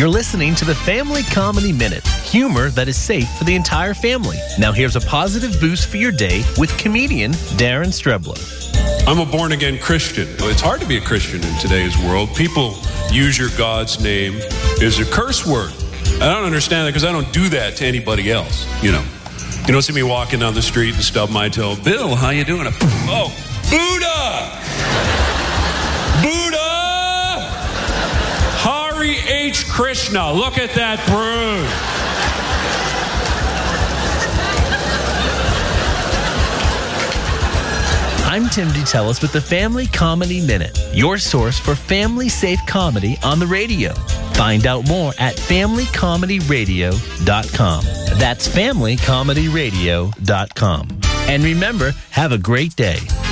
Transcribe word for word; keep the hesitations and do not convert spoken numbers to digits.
You're listening to the Family Comedy Minute, humor that is safe for the entire family. Now here's a positive boost for your day with comedian Darren Strebler. I'm a born-again Christian. It's hard to be a Christian in today's world. People use your God's name as a curse word. I don't understand that because I don't do that to anybody else, you know. You don't see me walking down the street and stub my toe. Bill, how you doing? Oh, Buddha! Buddha! Hari H. Krishna, look at that brood. I'm Tim DeTellis with the Family Comedy Minute, your source for family-safe comedy on the radio. Find out more at family comedy radio dot com. That's family comedy radio dot com. And remember, have a great day.